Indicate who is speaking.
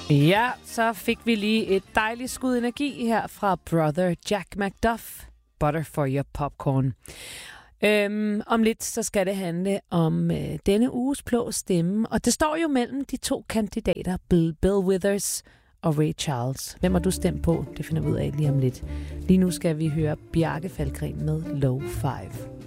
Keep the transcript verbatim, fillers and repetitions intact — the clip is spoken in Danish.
Speaker 1: Ja, så fik vi lige et dejligt skud energi her fra Brother Jack Macduff. Butter for your popcorn. Øhm, om lidt så skal det handle om øh, denne uges blå stemme. Og det står jo mellem de to kandidater, Bill, Bill Withers og Ray Charles. Hvem har du stemt på? Det finder vi ud af lige om lidt. Lige nu skal vi høre Bjarke Falkgren med Low Five.